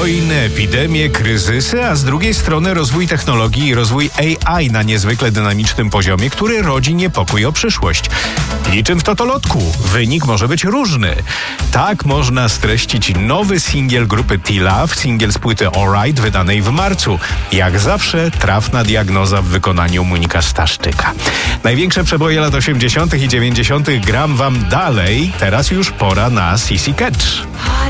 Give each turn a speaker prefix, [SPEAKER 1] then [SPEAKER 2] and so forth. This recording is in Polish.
[SPEAKER 1] Wojny, epidemie, kryzysy, a z drugiej strony rozwój technologii i rozwój AI na niezwykle dynamicznym poziomie, który rodzi niepokój o przyszłość. Niczym w totolotku. Wynik może być różny. Tak można streścić nowy singiel grupy T-Love, singiel z płyty Alright, wydanej w marcu. Jak zawsze trafna diagnoza w wykonaniu Monika Staszczyka. Największe przeboje lat 80. i 90. gram wam dalej. Teraz już pora na Sissy Catch.